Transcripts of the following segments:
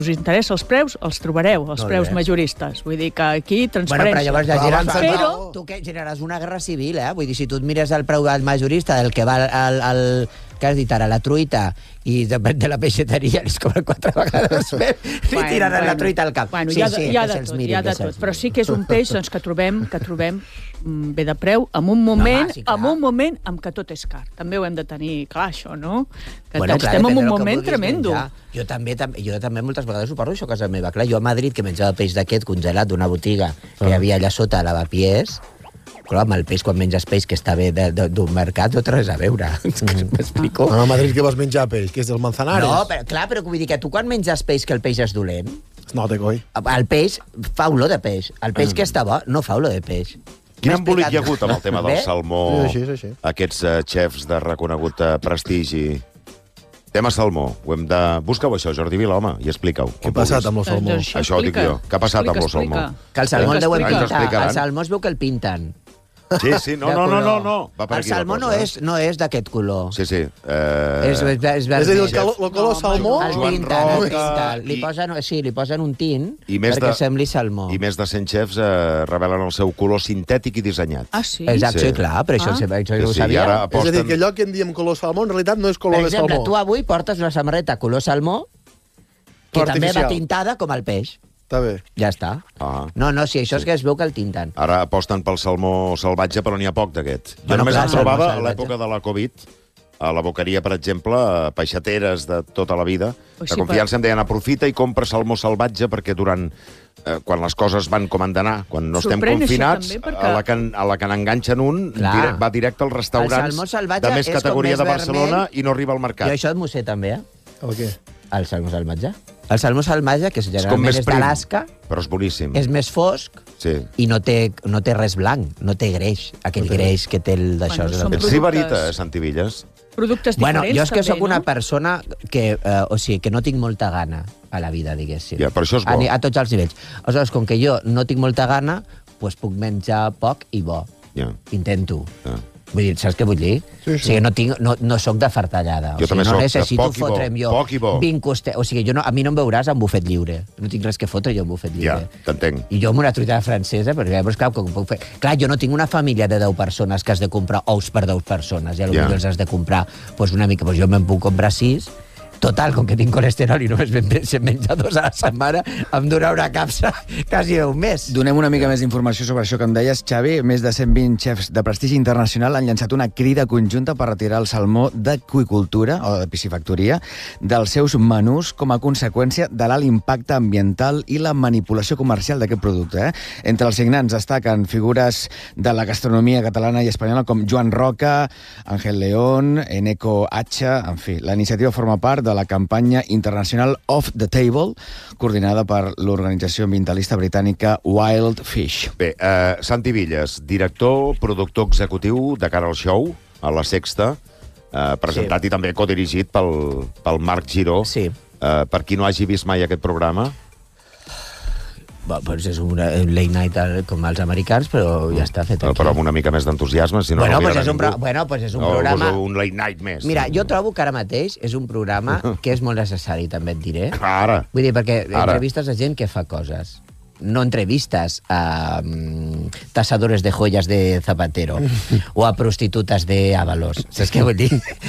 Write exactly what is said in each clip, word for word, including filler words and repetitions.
us interessa els preus, els trobareu, els preus majoristes. Vull dir que aquí, transparència. Bueno, però llavors ja generes, però... tu que generes una guerra civil, eh? Vull dir, si tu et mires el preu del majorista del que va al, al, que has dit ara, la truita, i depèn de la peixateria, els cobren quatre vegades més, i bueno, tiren bueno, la truita al cap. Bueno, sí, hi ha, sí, hi ha de tot, mirin, hi ha de tot. Però sí que és un peix doncs, que trobem que trobem bé de preu, en un moment, no, sí, en un moment en què tot és car. També ho hem de tenir clar, això, no? Que bueno, clar, estem en un moment tremendo. Menjar. Jo també, jo també moltes vegades ho parlo, això a casa meva. Clar, jo a Madrid, que menjava peix d'aquest congelat d'una botiga que hi havia allà sota a Lavapiés, clar, amb el peix, quan menges peix que està bé d'un mercat, no té res a veure. M'explico? No, a Madrid que vas menjar peix, que és del Manzanares. No, però, clar, però vull dir que tu quan menges peix que el peix és dolent... No te coi. El peix fa olor de peix. El peix que està bo no fa olor de peix. Quin embolic hi ha hagut amb el tema del salmó? Sí, sí, sí. Aquests uh, xefs de reconegut uh, prestigi. Tema salmó. Ho hem de... Busca-ho això, Jordi Vila, home, i explica-ho. Què ha passat amb el salmó? Doncs això ho dic jo. Què ha passat amb el salmó? Que el salmó el deuen pintar. El salmó es veu que el pinten. Sí, sí, no, no, no, no, no. Va per el salmó no és, no és d'aquest color. Sí, sí. Eh... És, és, és, és a dir, el color, el color no, salmó... El pinten, el pinten. Li posen, sí, li posen un tint perquè de, sembli salmó. I més de cent xefs eh, revelen el seu color sintètic i dissenyat. Ah, sí? Exacte, sí, clar, per això, ah. això sí, ho sabia. Sí, aposten... És a dir, que allò que en diem color salmó, en realitat no és color de salmó. Per exemple, tu avui portes una samarreta color salmó que també va tintada com el peix. Està bé. Ja està. Ah. No, no, si això és que es veu que el tinten. Ara aposten pel salmó salvatge, però n'hi ha poc d'aquest. Jo bueno, només clar, em trobava a l'època de la Covid, a la Boqueria, per exemple, peixateres de tota la vida, o de confiança, per... em deien aprofita i compra salmó salvatge perquè durant, eh, quan les coses van com han d'anar, quan no estem confinats, perquè... a la que, a la que n'enganxen un, dire, va directe als restaurants de més categoria de Barcelona vermell, i no arriba al mercat. Jo això et m'ho sé també, eh? El què? El salmó salvatge. El salmó salvatge, que generalment és, és d'Alaska, però és boníssim. És més fosc sí. i no té, no té res blanc, no té greix, aquell no greix que té el d'això. Bueno, ets sibarita, eh, Santivilles? Productes bueno, diferents, jo és que també, sóc una no? persona que, eh, o sigui, que no tinc molta gana a la vida, diguéssim. Ja, per això és bo. A, a tots els nivells. Aleshores, com que jo no tinc molta gana, doncs puc menjar poc i bo. Ja. Intento. Ja. Vull dir, saps què vull dir? Sí, sí. O sigui, no, tinc, no, no soc de fartallada. Jo o sigui, també no soc necessito de poc i bo. fotre'm jo Poc i bo. vint coste... O sigui, jo no, a mi no em veuràs en bufet lliure. No tinc res que fotre jo en bufet lliure. Ja, t'entenc. I jo amb una truita francesa, perquè llavors, clar, com puc fer... Clar, jo no tinc una família de deu persones que has de comprar ous per deu persones, i potser ja. els has de comprar pues, una mica... Pues jo me'n puc comprar sis. Total, com que tinc colesterol i només se'n menja dos a la setmana, em dura una capsa quasi un mes. Donem una mica més d'informació sobre això que em deies, Xavi. Més de cent vint xefs de prestigi internacional han llançat una crida conjunta per retirar el salmó d'aqüicultura, o de piscifactoria, dels seus menús com a conseqüència de l'alt impacte ambiental i la manipulació comercial d'aquest producte. Eh? Entre els signants destaquen figures de la gastronomia catalana i espanyola com Joan Roca, Ángel León, Eneco Hacha, en fi, la iniciativa forma part de de la campanya internacional Off the Table, coordinada per l'organització ambientalista britànica Wild Fish. Bé, eh, Santi Villas, director, productor executiu de cara al show, a La Sexta, eh, presentat sí. i també codirigit pel, pel Marc Giró. Sí. Eh, per qui no hagi vist mai aquest programa... Bé, doncs és un late night com els americans, però ja està fet aquí. Però amb una mica més d'entusiasme, si no bueno, no pues és un pro... bueno, pues és un no, programa... un late night més. Mira, jo trobo que ara mateix és un programa que és molt necessari, també et diré. Ara. Vull dir, perquè ara. entrevistes a gent que fa coses. No entrevistes a um, tasadores de joyas de Zapatero o a prostitutes de Ábalos. Saps què vull dir?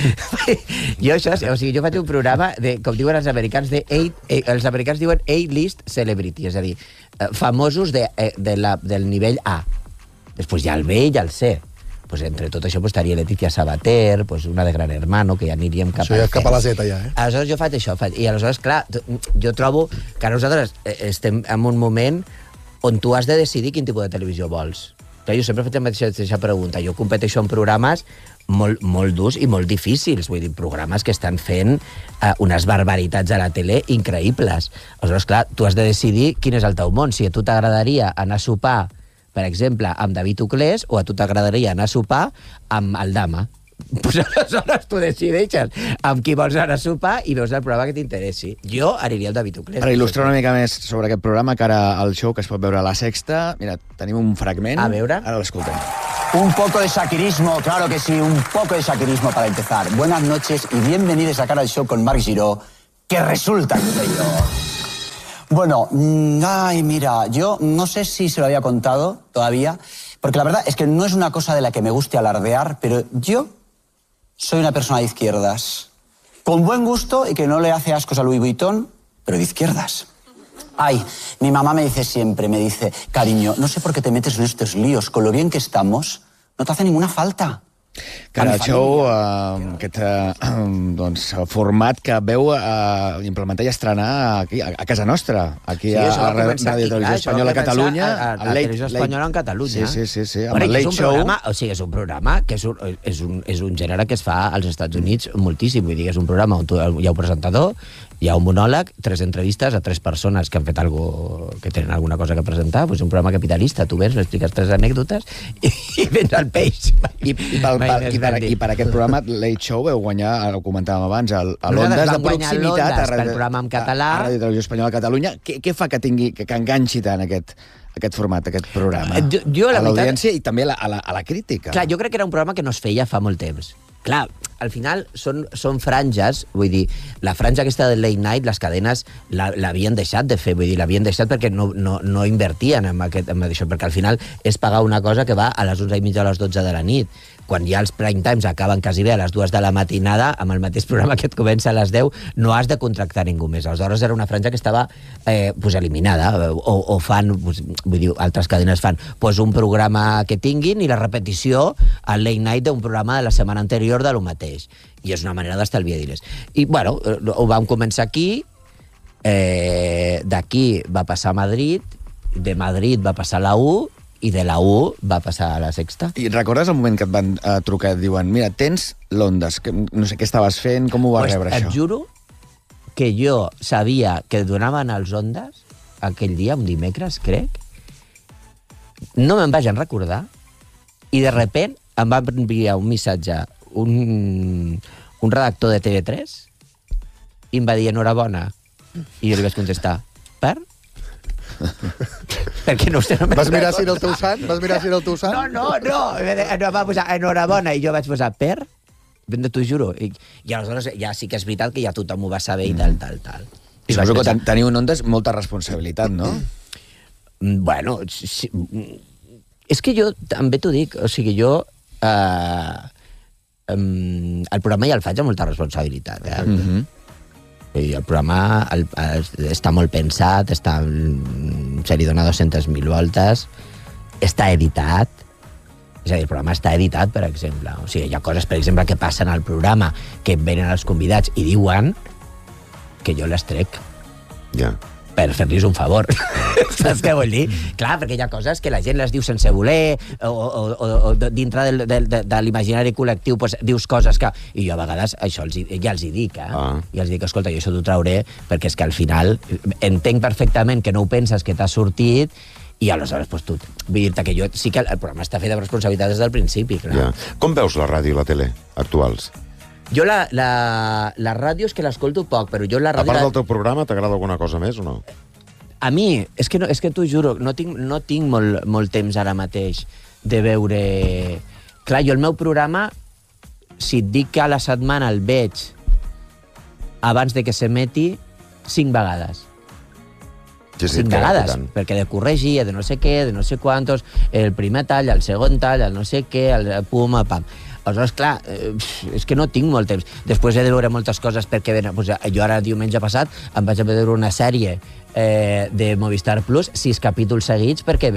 jo això, o sigui, jo faig un programa de, com diuen els americans, de eight, eh, els americans diuen A-list celebrity, és a dir, eh, famosos de, eh, de la, del nivell A. Després hi ha el B i el C. Pues entre tot això pues, estaria Leticia Sabater, pues, una de Gran Hermano, que ja aniríem cap, això ja cap a la Z, ja, eh? Aleshores jo faig això, faig... i aleshores, clar, jo trobo que nosaltres estem en un moment on tu has de decidir quin tipus de televisió vols. Clar, jo sempre faig la mateixa pregunta. Jo competeixo en programes molt, molt durs i molt difícils, vull dir, programes que estan fent eh, unes barbaritats a la tele increïbles. Aleshores, clar, tu has de decidir quin és el teu món. Si a tu t'agradaria anar a sopar, per exemple, amb David Uclés, o a tu t'agradaria anar a sopar amb el Dama. Pues aleshores tu decideixes amb qui vols anar a sopar i veus el programa que t'interessi. Jo aniria al David Uclés. Per il·lustrar una mica més sobre aquest programa, que ara al show que es pot veure a La Sexta, mira, tenim un fragment. A veure. Ara l'escoltem. Un poco de shakirismo, claro que sí, un poco de shakirismo para empezar. Buenas noches y bienvenidos a Cara al Show con Marc Giró, que resulta que soy yo. Bueno, ay, mira, yo no sé si se lo había contado todavía, porque la verdad es que no es una cosa de la que me guste alardear, pero yo soy una persona de izquierdas, con buen gusto y que no le hace ascos a Louis Vuitton, pero de izquierdas. Ay, mi mamá me dice siempre, me dice, cariño, no sé por qué te metes en estos líos, con lo bien que estamos, no te hace ninguna falta. Cara, el show, uh, aquest uh, doncs, format que veu uh, implementar i estrenar aquí, a, a casa nostra, aquí sí, a, a la Ràdio Televisió Espanyola a Catalunya. A, a, a la Televisió Espanyola en Catalunya. Sí, sí, sí, sí, amb bueno, el Late és Show. Programa, o sigui, és un programa que és un, és, un, és un gènere que es fa als Estats Units moltíssim. Vull dir, és un programa on tu, hi ha un presentador, hi ha un monòleg, tres entrevistes a tres persones que han fet algo, que tenen alguna cosa que presentar. Pues un programa capitalista. Tu ves, expliques tres anècdotes i, i vens al peix. I, i, pel, pel, i, per, I per aquest programa, Late Show, veu guanyar, ho comentàvem abans, a l'Ondes de proximitat a, pel programa en català. A Ràdio Televisió Espanyola a Catalunya. Què, què fa que tingui que, que enganxi tant aquest, aquest format, aquest programa? Jo, jo, la a l'audiència veritat... i també a la, a, la, a la crítica. Clar, jo crec que era un programa que no es feia fa molt temps. Clar, al final són, són franges, vull dir, la franja aquesta del late night, les cadenes l'havien deixat de fer, vull dir, l'havien deixat perquè no, no, no invertien en, aquest, en això, perquè al final és pagar una cosa que va a les onze i mitja a les dotze de la nit. Quan ja els prime times acaben quasi bé a les dues de la matinada, amb el mateix programa que et comença a les deu, no has de contractar ningú més. Aleshores era una franja que estava eh, pues, eliminada, o, o fan, pues, vull dir, altres cadenes fan pues, un programa que tinguin i la repetició al late night d'un programa de la setmana anterior de lo mateix. I és una manera d'estalviar diners. I, bueno, ho vam començar aquí, eh, d'aquí va passar a Madrid, de Madrid va passar a la U, i de la U va passar a la Sexta. I recordes el moment que et van uh, trucar i et diuen, mira, tens l'Ondes, no sé què estaves fent, com ho vas pues rebre, et això? Et juro que jo sabia que donaven els Ondes aquell dia, un dimecres, crec, no me'n vaig recordar, i de repent em va enviar un missatge un, un redactor de T V tres i em va dir enhorabona, i jo li vaig contestar, per? Perquè no sé, no Vas mirar si era el teu sant? Vas mirar si era el teu sant? No, no, no. no va posar enhorabona i jo vaig posar per, ben de t'ho juro. I, I aleshores ja sí que és veritat que ja tothom ho va saber i tal, tal, tal. I suposo que ten, teniu un Ondes molta responsabilitat, no? Bueno, sí, és que jo també t'ho dic, o sigui, jo eh, um, el programa ja el faig amb molta responsabilitat, eh? Mm-hmm. I el programa el, el, està molt pensat, està, se li dona dues-centes mil voltes, està editat, és a dir, el programa està editat, per exemple. O sigui, hi ha coses, per exemple, que passen al programa, que venen els convidats i diuen que jo les trec. Ja. Yeah. Per fer-los un favor. Saps què vull dir? Clar, perquè hi ha coses que la gent les diu sense voler, o, o, o, o dintre del, del, de, de l'imaginari col·lectiu pues, dius coses que... I jo a vegades això els, ja els hi dic, eh? Ah. I els dic, escolta, jo això t'ho trauré, perquè és que al final entenc perfectament que no ho penses que t'ha sortit, i aleshores, pues, tu, vull dir-te que jo sí que el programa està fet de responsabilitat des del principi, clar. Ja. Com veus la ràdio i la tele actuals? Jo la, la, la ràdio és que l'escolto poc, però jo la ràdio... A part del teu programa, t'agrada alguna cosa més o no? A mi, és que, no, és que t'ho juro, no tinc, no tinc molt, molt temps ara mateix de veure... Clar, jo el meu programa, si et dic que a la setmana el veig abans de que s'emeti, cinc vegades. Sí, sí, cinc vegades, perquè de corregir, de no sé què, de no sé quantos, el primer tall, el segon tall, el no sé què, el pum, pam... Aleshores, clar, eh, és que no tinc molt temps. Després he de veure moltes coses perquè pues, jo ara, diumenge passat, em vaig a veure una sèrie eh, de Movistar Plus, sis capítols seguits, perquè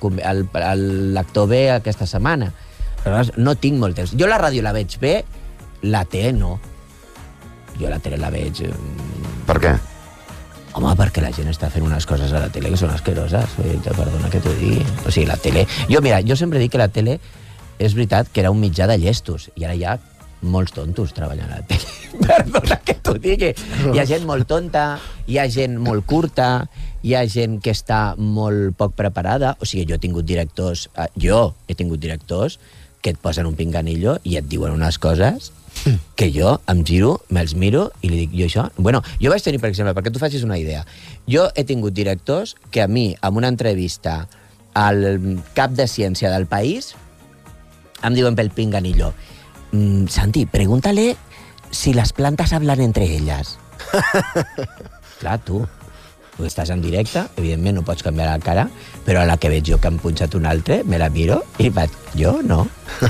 l'actor ve aquesta setmana. Aleshores, no tinc molt temps. Jo la ràdio la veig bé, la tele no. Jo la tele la veig... Per què? Home, perquè la gent està fent unes coses a la tele que són asqueroses. Perdona que t'ho digui. O sigui, la tele... Jo, mira, jo sempre dic que la tele és veritat que era un mitjà de llestos, i ara hi ha molts tontos treballant a la tele. Perdona que t'ho digui. Hi ha gent molt tonta, hi ha gent molt curta, hi ha gent que està molt poc preparada. O sigui, jo he tingut directors, jo he tingut directors que et posen un pinganillo i et diuen unes coses que jo em giro, me'ls miro i li dic, jo això... Bueno, jo vaig tenir, per exemple, perquè tu facis una idea, jo he tingut directors que a mi, en una entrevista al cap de ciència del país, em diuen pel pinganillo, mm, Santi, pregúntale si las plantas hablan entre ellas. Clar, tu. tu estàs en directe, evidentment no pots canviar la cara, però a la que veig jo que han punxat un altre, me la miro i vaig, jo no.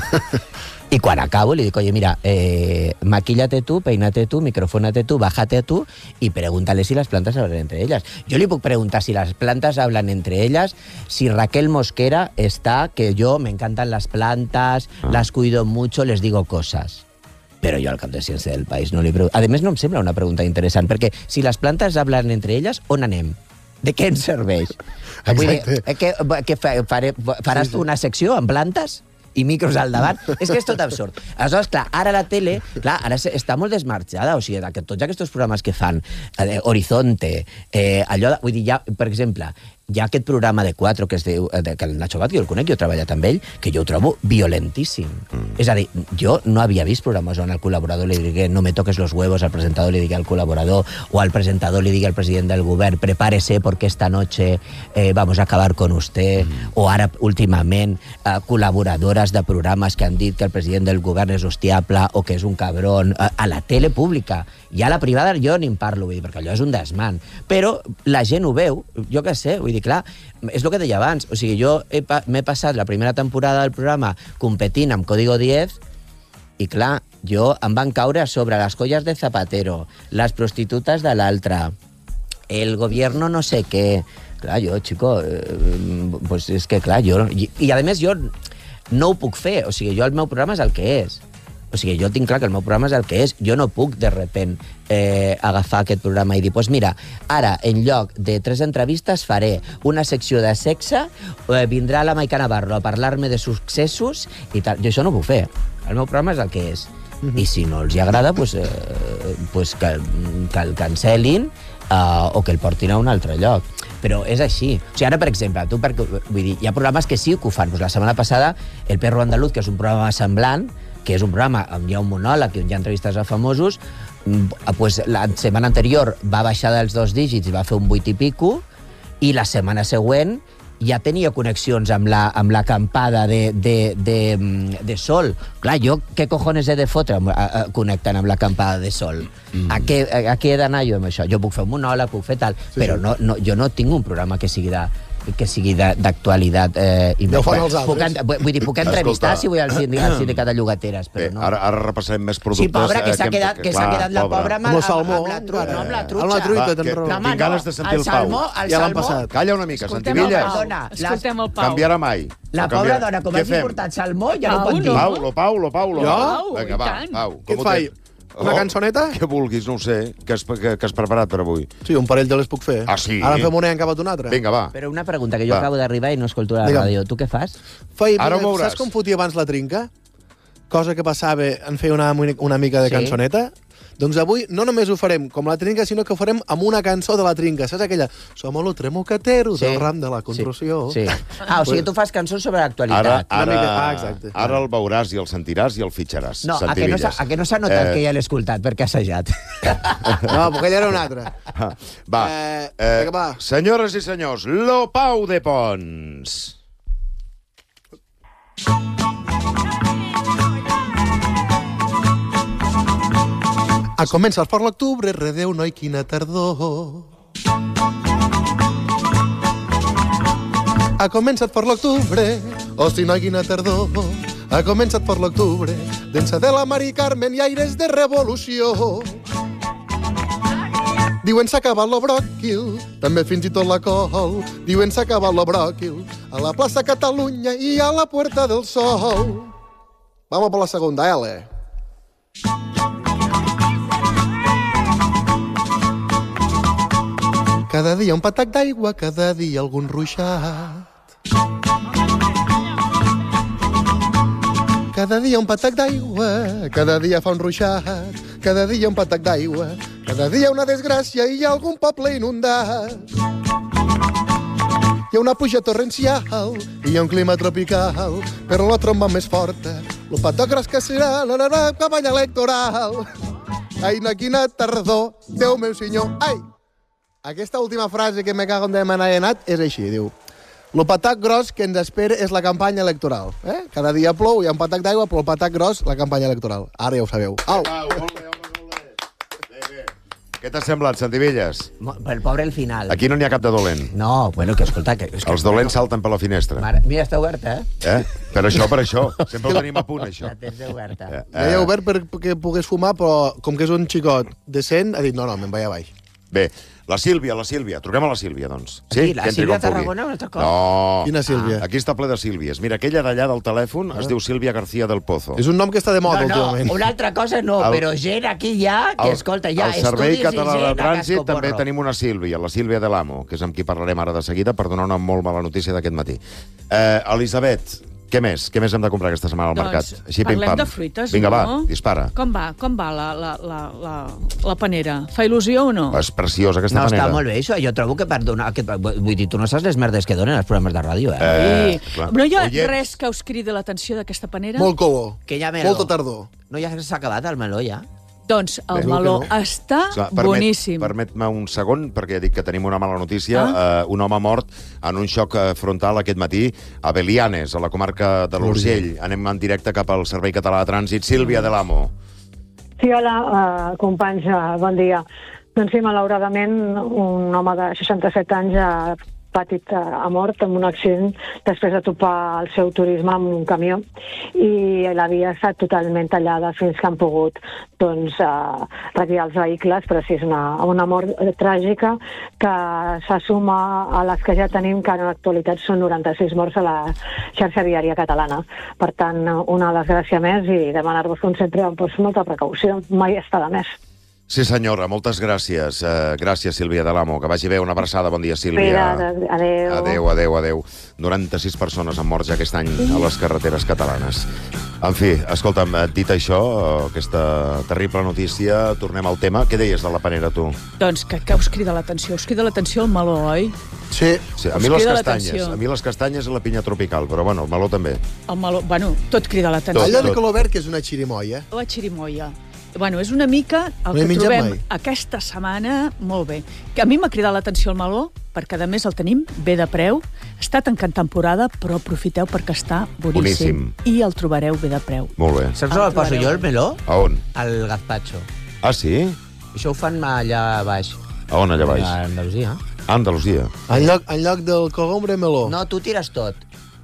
I quan acabo li dic, oye, mira, eh, maquíllate tú, peínate tú, microfónate tú, bájate tú y pregúntale si las plantas hablan entre ellas. Yo le puedo preguntar si las plantas hablan entre ellas, si Raquel Mosquera está, que yo me encantan las plantas, ah. las cuido mucho, les digo cosas. Però jo al cap de ciència del país no li pregunto. A més, no em sembla una pregunta interessant, perquè si les plantes hablan entre elles, on anem? De què ens serveix? Vull dir, que, que faré, faràs tu una secció amb plantes? I micros al davant. És que és tot absurd. Aleshores, clar, ara la tele, clar, ara està molt desmarxada, o sigui, que tots aquests programes que fan, eh, Horizonte, eh, allò, vull dir, ja, per exemple, hi ha aquest programa de quatre que es diu, de, que el Nacho Gat, jo el conec, jo he treballat amb ell, que jo ho trobo violentíssim. Mm. És a dir, jo no havia vist programes on el col·laborador li digui no me toques los huevos, al presentador li digui al col·laborador, o al presentador li digui al president del govern, prepárese porque esta noche eh, vamos a acabar con usted, mm. o ara, últimament, eh, col·laboradores de programes que han dit que el president del govern és hostiable o que és un cabron, a, a la tele pública. I a la privada jo ni en parlo, vull dir, perquè allò és un desman. Però la gent ho veu, jo què sé, vull dir, clar, és el que deia abans, o sigui, jo m'he passat la primera temporada del programa competint amb Código diez i, clar, jo em van caure a sobre les colles de Zapatero, les prostitutes de l'altre, el gobierno no sé què. Clar, jo, chico, eh, pues és que, clar, jo... I, i a més, jo no ho puc fer, o sigui, jo el meu programa és el que és. O sigui, jo tinc clar que el meu programa és el que és. Jo no puc, de repent, eh, agafar aquest programa i dir, doncs pues mira, ara, en lloc de tres entrevistes, faré una secció de sexe, eh, vindrà la Maica Navarro a parlar-me de successos i tal. Jo això no ho puc fer. El meu programa és el que és. Mm-hmm. I si no els hi agrada, doncs, eh, pues que, que el cancel·lin eh, o que el portin a un altre lloc. Però és així. O sigui, ara, per exemple, tu, perquè, vull dir, hi ha programes que sí que ho fan. Pues la setmana passada, El Perro Andaluz, que és un programa semblant, que és un programa on hi ha un monòleg i on hi ha entrevistes a famosos, pues la setmana anterior va baixar dels dos dígits i va fer un vuit i pico, i la setmana següent ja tenia connexions amb la, amb l'acampada de, de, de, de Sol. Clar, jo què cojones he de fotre connectant amb l'acampada de Sol? Mm. A, què, a, a què he d'anar jo amb això? Jo puc fer un monòleg, puc fer tal, sí, però sí. No, no, jo no tinc un programa que sigui de que sigui d'actualitat. Eh, ja ho fan els altres. Puc, vull dir, puc entrevistar si vull al sindicat, al sindicat de llogateres, però Bé, no. Ara, ara repassem més productes. Sí, pobra, que s'ha eh, quedat, que que, clar, quedat la pobra amb, amb, amb, amb la truita. No, amb la trutxa. Amb la truita, tens raó. Tinc ganes de sentir el, el Pau. El ja l'han passat. Calla una mica, Santivillas. Escoltem el Pau. Canviarà mai. La pobra dona, com hagi portat salmó, ja no pot dir. Pau, lo Pau, lo Pau, lo Pau. Vinga, va, Pau. Què et faig? Una cançoneta? Que vulguis, no ho sé. Que has, que, que has preparat per avui? Sí, un parell de les puc fer. Ah, sí? Ara en fem una i en cap un altre. Vinga, va. Però una pregunta, que jo va. acabo d'arribar i no escolto la Digue'm. ràdio. Tu què fas? Fai, Ara ho veuràs. Saps com fotia abans la trinca? Cosa que passava en fer una, una mica de sí. cançoneta? Doncs avui no només ho farem com la trinca, sinó que ho farem amb una cançó de la trinca. Saps aquella? Som lo tremocatero sí. del ram de la construcció. Sí. sí. Ah, o sigui, tu fas cançons sobre l'actualitat. Ara, ara, ah, exacte. Ara el veuràs i el sentiràs i el fitxaràs. No, a que no, a que no s'ha notat eh... que ja l'he escoltat, perquè ha assajat. No, perquè ella era una altra. Va, eh, eh, va. Senyores i senyors, lo Pau de Pons. A començar per l'octubre, redeu, noi, quina tardor. Ha començat per l'octubre, hosti, noi, quina tardor. Ha començat per l'octubre, d'ençà de la Mari Carmen i aires de revolució. Diuen s'ha acabat lo bròquil, també fins i tot la col. Diuen s'ha acabat lo bròquil, a la plaça Catalunya i a la Puerta del Sol. Vamos per la segunda, L. Cada dia un patac d'aigua, cada dia algun ruixat. Cada dia un patac d'aigua, cada dia fa un ruixat. Cada dia un patac d'aigua, cada dia una desgràcia i algun poble inundat. Hi ha una pluja torrencial i hi ha un clima tropical, però la tromba més forta, lo patac gros que serà la, la, la campanya electoral. Ai, na, quina tardor, Déu meu senyor, ai! Aquesta última frase que me cago en demanar anat és així, diu: lo patac gros que ens espera és la campanya electoral. Eh? Cada dia plou, hi ha un patac d'aigua, però el patac gros, la campanya electoral. Ara ja ho sabeu. Au! Au, molt bé, home, molt bé. Bé, bé. Què t'ha semblat, Santivilles? El pobre el final. Aquí no n'hi ha cap de dolent. No, bueno, que escolta... Que, és que, Els dolents salten per la finestra. Mare, mira, està oberta, eh? Eh? Per això, per això. Sempre ho tenim a punt, això. La tens oberta. Eh, Ja hi ha obert perquè pogués fumar, però com que és un xicot decent, ha dit, no, no, me'n vaig a baix. Bé, la Sílvia, la Sílvia. Truquem a la Sílvia, doncs. Aquí, la Que entri Sílvia quan pugui. Tarragona, un altre cop? No. Quina Sílvia? Aquí està ple de Sílvies. Mira, aquella d'allà del telèfon es diu Sílvia García del Pozo. És un nom que està de moda No, no, últimament. una altra cosa no, El- però gent aquí ja, que escolta, ja, Al Servei estudis i Català de gent a Trànsit cascoporro. també tenim una Sílvia, la Sílvia de l'Amo, que és amb qui parlarem ara de seguida per donar una molt mala notícia d'aquest matí. Eh, Elisabet, què més? Què més hem de comprar aquesta setmana al mercat? Doncs Així, parlem pim-pam. de fruites, Vinga, no? va, dispara. Com va? Com va la, la, la, la, la panera? Fa il·lusió o no? És preciosa aquesta No, panera. està molt bé, això. Jo trobo que per donar... Que, vull dir, tu no saps les merdes que donen els programes de ràdio, eh? Eh, Sí. clar. No hi ha Oients. res que us cridi l'atenció d'aquesta panera? Molt color. Que hi ha meló. Molta tardor. No, ja s'ha acabat el meló, ja. Doncs el Bé, meló que no. està Clar, permet- boníssim. Permet-me un segon, perquè he dit que tenim una mala notícia. Ah. Eh, un home mort en un xoc eh, frontal aquest matí a Belianes, a la comarca de l'Urgell. Anem en directe cap al Servei Català de Trànsit. Sílvia de l'Amo. Sí, hola, uh, companys, uh, bon dia. Doncs sí, malauradament, un home de seixanta-set anys ha patit, uh, ha mort en un accident després de topar el seu turisme amb un camió i la via ha estat totalment tallada fins que han pogut doncs, uh, retirar els vehicles, però sí, és una, una mort tràgica que s'assuma a les que ja tenim, que en l'actualitat són noranta-sis morts a la xarxa viària catalana. Per tant, una desgràcia més i demanar-vos, com sempre, doncs, molta precaució. Mai està de més. Sí, senyora, moltes gràcies. Uh, gràcies, Sílvia de l'Amo. Que vagi bé. Una abraçada. Bon dia, Sílvia. Adéu. Adéu, adéu, adéu. noranta-sis persones han mort ja aquest any a les carreteres catalanes. En fi, escolta'm, dit això, aquesta terrible notícia, tornem al tema. Què deies de la panera, tu? Doncs que, que us crida l'atenció? Us crida l'atenció el meló, oi? Sí. Sí, a Us mi les crida castanyes. l'atenció. A mi les castanyes i la pinya tropical, però bueno, el meló també. El meló, bueno, tot crida l'atenció. Tot, Allò de tot. color verd, que és una xirimoia. La xirimoia. Bueno, és una mica el No he que menjat trobem mai. aquesta setmana, molt bé. Que a mi m'ha cridat l'atenció el meló, perquè a més el tenim bé de preu, està tancant temporada, però aprofiteu perquè està boníssim. Boníssim. I el trobareu bé de preu. Molt bé. Saps on el poso jo, el meló? A on? Al gazpacho. Ah, sí? Això ho fan allà baix. A on, allà baix? A Andalusia. A Andalusia. En lloc, en lloc del cogombre, meló. No, tu tires tot.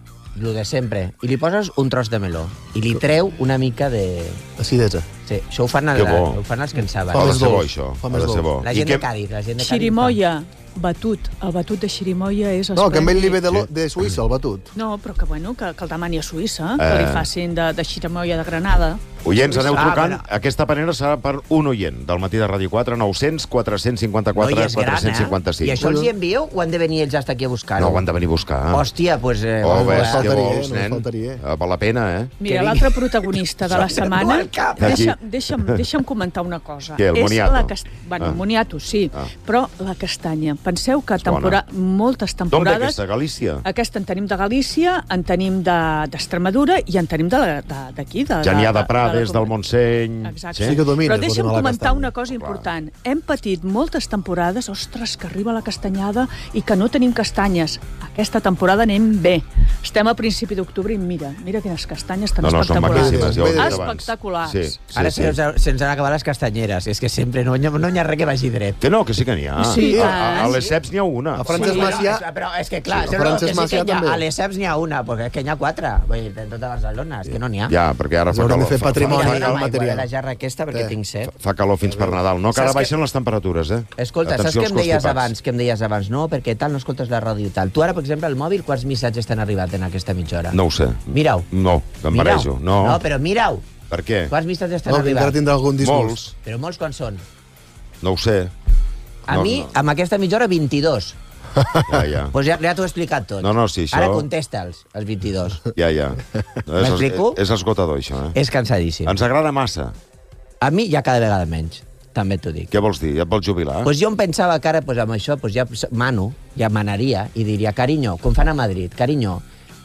Lo de sempre. I li poses un tros de meló. I li treu una mica de... Acidesa. Sí, això ho fan, Que el, bo. ho fan els que en saben. Fa Ha de més ser bo, dolç. això. Fa Ha més de ser dolç. bo. La I gent de què- Cádiz, la gent de Cádiz. Xirimoia, batut. El batut de xirimoia és... No, que amb ell li ve de, esplèndid. lo, de Suïssa, el batut. No, però que, bueno, que, que el demani a Suïssa, Eh. que li facin de, de xirimoia de Granada. Oients, aneu Ah, trucant. bueno. Aquesta panera serà per un oient del matí de Ràdio quatre, nou cents, quatre cents cinquanta-quatre, No, i és gran, quatre cents cinquanta-cinc. eh? I això els hi envieu o han de venir ells hasta aquí a buscar-ho? No, ho han de venir a buscar. Hòstia, doncs... Pues, eh, Oh, bueno, ves, eh? què faltaria, vols, no nen? faltaria. Eh, Val la pena, eh? Mira, Que l'altre protagonista de la setmana... al cap. Deixa, deixa'm, deixa'm comentar una cosa. Què, el És moniato? La cast... Bueno, Ah. ah. moniato, sí, Ah. ah. però la castanya. Penseu que És bona. tempora... moltes D'on ve temporades... aquesta, Galícia? Aquesta en tenim de Galícia, en tenim de- d'Extremadura i en tenim d'aquí. De, d'aquí, de, Ja n'hi ha de la Prades, del comunitat. Montseny... Exacte. Sí que domines, Però el deixa'm tema de la comentar castanya. una cosa important. Hem patit moltes temporades, ostres, que arriba la castanyada i que no tenim castanyes. Aquesta temporada anem bé. Estem a principi d'octubre i mira, mira quines castanyes tan No, no, són espectaculars. maquíssimes, ja ho he dit abans. Espectaculars. Sí, sí, Ara sí. se'ns se han acabat les castanyeres. És que sempre no, hi ha- no hi ha res que vagi dret. Que no, que sí que n'hi ha. Sí, a, a, a sí. les Ceps n'hi ha una. A Francesc Sí, Macià... no, és- però és que clar, Sí, sí, a no, Francesc que sí Macià que hi ha, també. a les Ceps n'hi ha una, perquè és que n'hi ha quatre. Vull dir, en tota Barcelona, és que no n'hi ha. Ja, perquè ara fa Haurem de calor. fer fa- patrimoni. Fa, Mira, fa, mira, material. material. la jarra aquesta perquè Eh. tinc set. fa calor fins per Nadal. No, que ara Saps que- baixen les temperatures, eh? Escolta, Atenció saps què als em deies constipats. abans? Què em deies abans? No, perquè tal, no escoltes la ràdio i tal. Tu ara, per exemple, al mòbil, quants missatges t'han arribat en aquesta mitja hora? No ho sé. Mira-ho. No, que em Mira-ho. marejo. No. No, però mira-ho. Per què? Quants missatges t'han No, que encara arribat? tindrà algun disgust. Molts. Però molts quants són? No ho sé. A No, mi, no. amb aquesta mitja hora, vint-i-dos. Ja, ja. Doncs pues ja, ja t'ho he explicat tot. No, no, sí, això- Ara contesta'ls, els vint-i-dos. Ja, ja. No, és, M'explico? és esgotador, això, eh? És cansadíssim. Ens agrada massa. A mi ja cada vegada menys, també t'ho dic. Què vols dir? Ja et vols jubilar? Pues jo em pensava que ara pues, amb això pues, ja mano, ja manaria i diria, carinyo, com fan a Madrid, carinyo,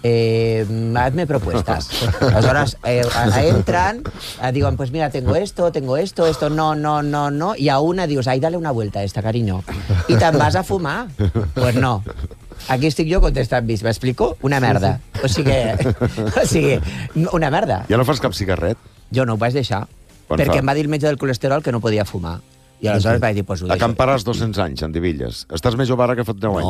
eh, hazme propuestas. Aleshores, eh, a- entran, eh, diuen, pues mira, tengo esto, tengo esto, esto, no, no, no, no, i a una dius, ai, dale una vuelta a esta, carinyo. I te'n vas a fumar? Pues no. Aquí estic jo contestant bis, m'explico? Una merda. O sigui, o sigui, una merda. Ja no fas cap cigarret? Jo no ho vaig deixar, Quan perquè fa? em va dir el metge del colesterol que no podia fumar. I aleshores vaig dir, pues ho A deixo. Camparàs dos-cents anys, en Divilles. Estàs més jove ara que fot deu anys.